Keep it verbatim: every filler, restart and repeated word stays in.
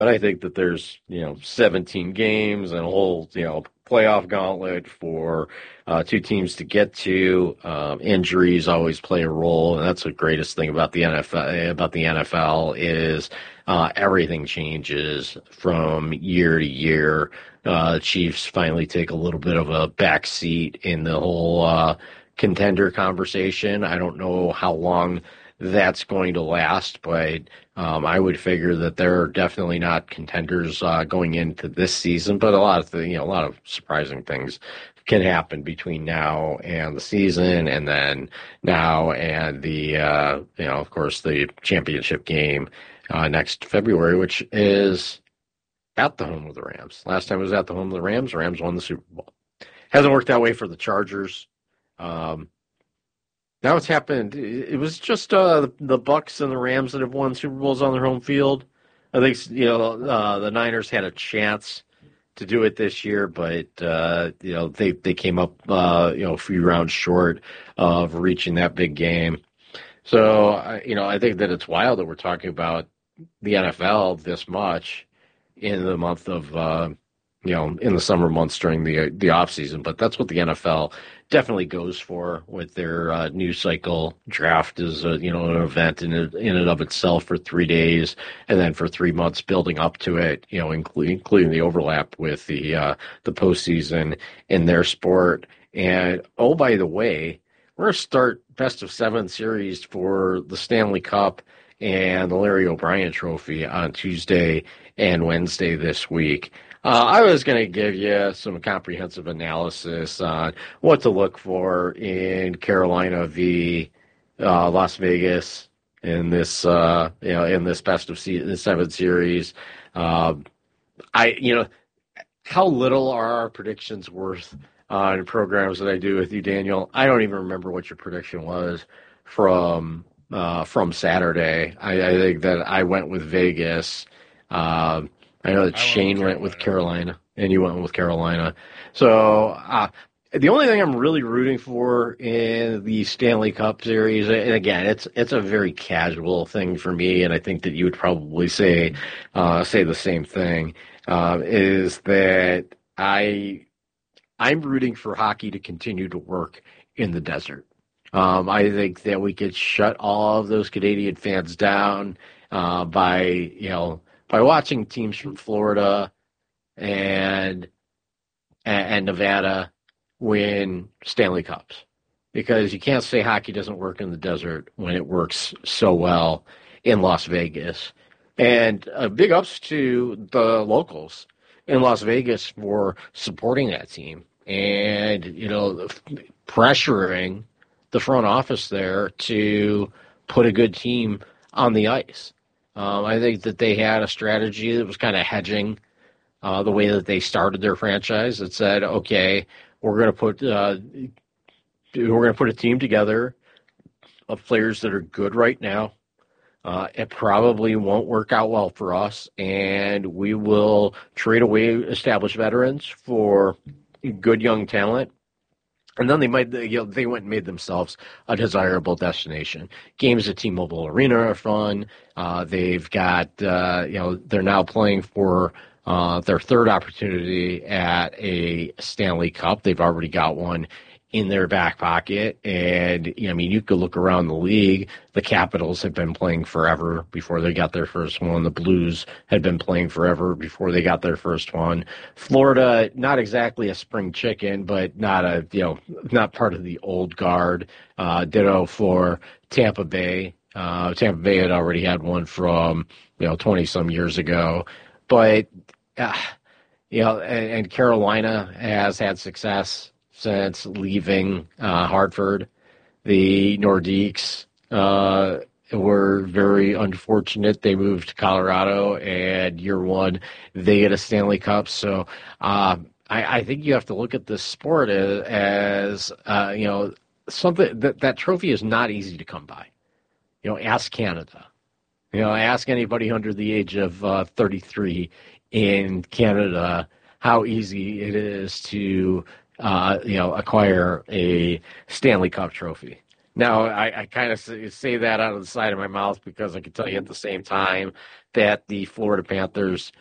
But I think that there's, you know, seventeen games and a whole, you know, playoff gauntlet for uh, two teams to get to. Um, injuries always play a role, and that's the greatest thing about the N F L. About the N F L is uh, everything changes from year to year. Uh, Chiefs finally take a little bit of a back seat in the whole uh, contender conversation. I don't know how long that's going to last, but um, I would figure that they're definitely not contenders uh, going into this season. But a lot of the, you know, a lot of surprising things can happen between now and the season, and then now and the, uh, you know, of course, the championship game uh, next February, which is at the home of the Rams. Last time it was at the home of the Rams, the Rams won the Super Bowl. Hasn't worked that way for the Chargers. Um, Now it's happened. It was just uh, the, the Bucks and the Rams that have won Super Bowls on their home field. I think you know uh, the Niners had a chance to do it this year, but uh, you know they they came up uh, you know a few rounds short of reaching that big game. So I- you know I think that it's wild that we're talking about the N F L this much in the month of uh, you know in the summer months during the the off season. But that's what the N F L definitely goes for with their uh, news cycle. Draft is a, you know an event in it, in and of itself for three days, and then for three months building up to it. You know, including including the overlap with the uh, the postseason in their sport. And oh, by the way, we're gonna start best of seven series for the Stanley Cup and the Larry O'Brien Trophy on Tuesday and Wednesday this week. Uh, I was going to give you some comprehensive analysis on what to look for in Carolina v. Uh, Las Vegas in this, uh, you know, in this best of se- seven series. Um, I, you know, how little are our predictions worth on programs that I do with you, Daniel? I don't even remember what your prediction was from uh, from Saturday. I, I think that I went with Vegas. Um, I know that I went with Shane went with Carolina. Carolina, and you went with Carolina. So uh, the only thing I'm really rooting for in the Stanley Cup series, and again, it's it's a very casual thing for me, and I think that you would probably say uh, say the same thing, uh, is that I I'm rooting for hockey to continue to work in the desert. Um, I think that we could shut all of those Canadian fans down uh, by you know by watching teams from Florida and and Nevada win Stanley Cups, because you can't say hockey doesn't work in the desert when it works so well in Las Vegas. And uh, big ups to the locals in Las Vegas for supporting that team and, you know, pressuring the front office there to put a good team on the ice. Um, I think that they had a strategy that was kind of hedging uh, the way that they started their franchise. That said, okay, we're going to put uh, we're going to put a team together of players that are good right now. Uh, it probably won't work out well for us, and we will trade away established veterans for good young talent. And then they might, you know, they went and made themselves a desirable destination. Games at T-Mobile Arena are fun. Uh, they've got, uh, you know, they're now playing for uh, their third opportunity at a Stanley Cup. They've already got one in their back pocket. And, you know, I mean, you could look around the league. The Capitals have been playing forever before they got their first one. The Blues had been playing forever before they got their first one. Florida, not exactly a spring chicken, but not a, you know, not part of the old guard. Uh, ditto for Tampa Bay. Uh, Tampa Bay had already had one from, you know, twenty some years ago. But, uh, you know, and, and Carolina has had success since leaving uh, Hartford. The Nordiques uh, were very unfortunate. They moved to Colorado, and year one, they get a Stanley Cup. So uh, I, I think you have to look at this sport as, as uh, you know, something that that trophy is not easy to come by. You know, ask Canada. You know, ask anybody under the age of uh, thirty-three in Canada how easy it is to, uh, you know, acquire a Stanley Cup trophy. Now, I, I kind of say that out of the side of my mouth because I can tell you at the same time that the Florida Panthers